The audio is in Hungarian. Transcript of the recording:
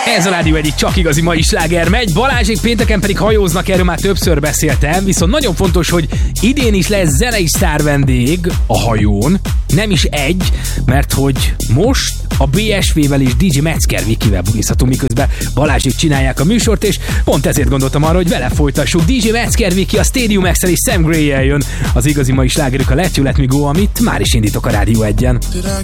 Ez a Rádió egyik csak igazi mai sláger megy. Balázsék pénteken pedig hajóznak, erről már többször beszéltem, viszont nagyon fontos, hogy idén is lesz zenei sztárvendég a hajón. Nem is egy, mert hogy most a BSV-vel és DJ Metzger Vikivel bulizhatunk, miközben Balázsék csinálják a műsort, és pont ezért gondoltam arra, hogy vele folytassuk. DJ Metzger Viki, a Stadium X-el és Sam Gray-jel jön az igazi mai slágerük, a Let You Let Me Go, amit már is indítok a Rádió 1-en.